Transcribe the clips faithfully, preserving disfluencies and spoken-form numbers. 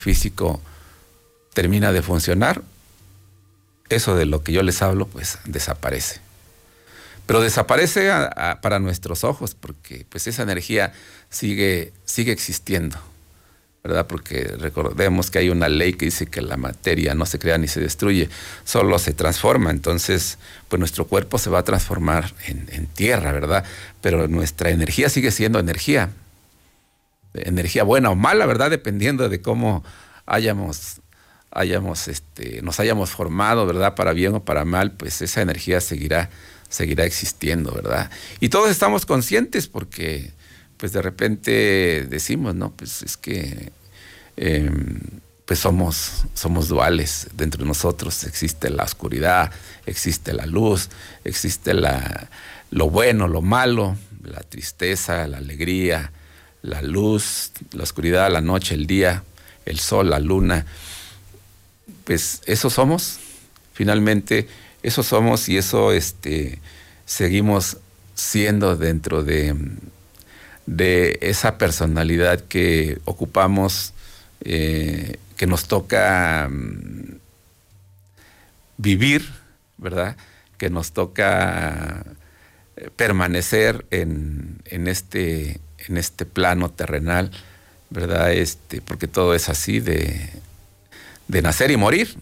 físico termina de funcionar, eso de lo que yo les hablo, pues desaparece. Pero desaparece a, a, para nuestros ojos, porque pues esa energía sigue, sigue existiendo, ¿verdad? Porque recordemos que hay una ley que dice que la materia no se crea ni se destruye, solo se transforma. Entonces, pues nuestro cuerpo se va a transformar en, en tierra, ¿verdad? Pero nuestra energía sigue siendo energía. Energía buena o mala, ¿verdad? Dependiendo de cómo hayamos, hayamos este, nos hayamos formado, ¿verdad? Para bien o para mal, pues esa energía seguirá, seguirá existiendo, ¿verdad? Y todos estamos conscientes porque pues de repente decimos, ¿no? Pues es que eh, pues somos, somos duales dentro de nosotros. Existe la oscuridad, existe la luz, existe la, lo bueno, lo malo, la tristeza, la alegría, la luz, la oscuridad, la noche, el día, el sol, la luna. Pues eso somos, finalmente, eso somos y eso este, seguimos siendo dentro de... de esa personalidad que ocupamos, eh, que nos toca um, vivir, ¿verdad? Que nos toca eh, permanecer en, en, este, en este plano terrenal, ¿verdad? Este, porque todo es así de, de nacer y morir.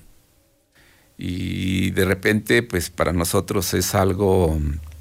Y de repente, pues para nosotros es algo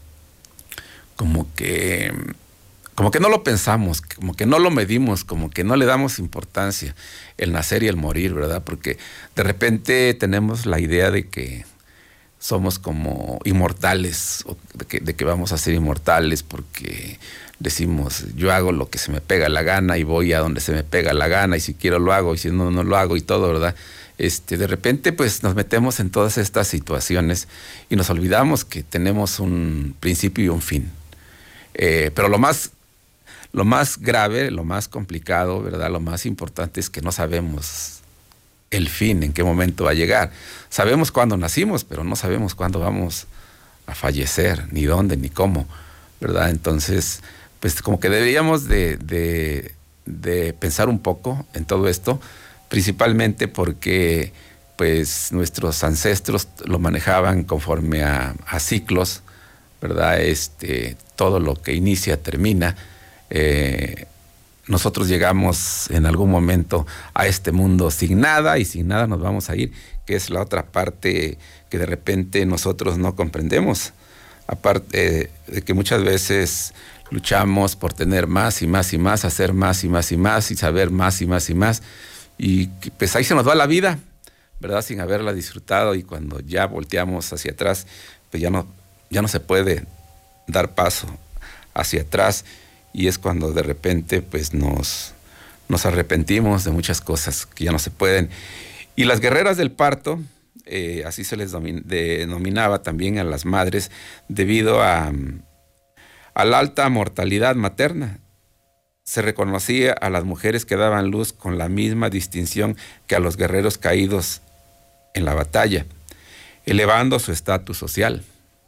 como que... como que no lo pensamos, como que no lo medimos, como que no le damos importancia el nacer y el morir, ¿verdad? Porque de repente tenemos la idea de que somos como inmortales, o de que, de que vamos a ser inmortales porque decimos, yo hago lo que se me pega la gana y voy a donde se me pega la gana y si quiero lo hago y si no, no lo hago y todo, ¿verdad? Este, de repente pues nos metemos en todas estas situaciones y nos olvidamos que tenemos un principio y un fin. Eh, pero lo más Lo más grave, lo más complicado, ¿verdad? Lo más importante es que no sabemos el fin, en qué momento va a llegar. Sabemos cuándo nacimos, pero no sabemos cuándo vamos a fallecer, ni dónde, ni cómo, ¿verdad? Entonces, pues como que deberíamos de, de, de pensar un poco en todo esto, principalmente porque pues nuestros ancestros lo manejaban conforme a, a ciclos, ¿verdad? Este, todo lo que inicia termina. Eh, nosotros llegamos en algún momento a este mundo sin nada y sin nada nos vamos a ir, que es la otra parte que de repente nosotros no comprendemos. Aparte eh, de que muchas veces luchamos por tener más y más y más, hacer más y más y más y saber más y más y más, y pues ahí se nos va la vida, ¿verdad? Sin haberla disfrutado, y cuando ya volteamos hacia atrás, pues ya no, ya no se puede dar paso hacia atrás. Y es cuando de repente pues nos, nos arrepentimos de muchas cosas que ya no se pueden. Y las guerreras del parto, eh, así se les domin- denominaba también a las madres, debido a, a la alta mortalidad materna. Se reconocía a las mujeres que daban luz con la misma distinción que a los guerreros caídos en la batalla, elevando su estatus social.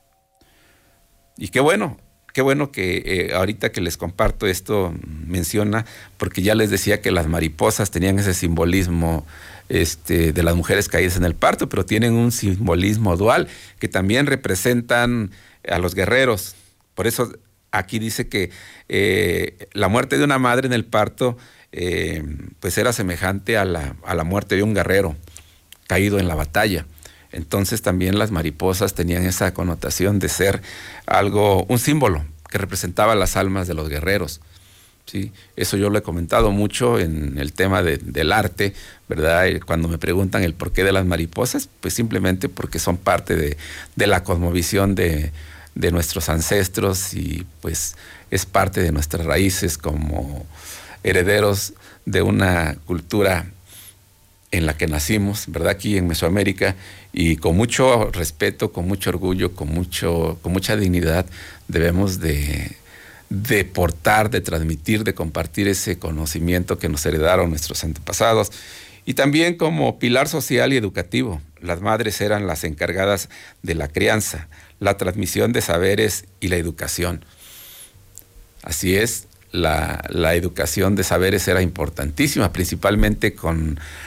Y qué bueno. Qué bueno que eh, ahorita que les comparto esto menciona, porque ya les decía que las mariposas tenían ese simbolismo este, de las mujeres caídas en el parto, pero tienen un simbolismo dual, que también representan a los guerreros. Por eso aquí dice que eh, la muerte de una madre en el parto eh, pues era semejante a la, a la muerte de un guerrero caído en la batalla. Entonces también las mariposas tenían esa connotación de ser algo, un símbolo que representaba las almas de los guerreros, ¿sí? Eso yo lo he comentado mucho en el tema de, del arte, ¿verdad? Cuando me preguntan el porqué de las mariposas, pues simplemente porque son parte de, de la cosmovisión de, de nuestros ancestros y pues es parte de nuestras raíces como herederos de una cultura en la que nacimos, ¿verdad? Aquí en Mesoamérica, y con mucho respeto, con mucho orgullo, con mucho, con mucha dignidad debemos de, de portar, de transmitir, de compartir ese conocimiento que nos heredaron nuestros antepasados. Y también como pilar social y educativo, las madres eran las encargadas de la crianza, la transmisión de saberes y la educación. Así es. La, la educación de saberes era importantísima, principalmente con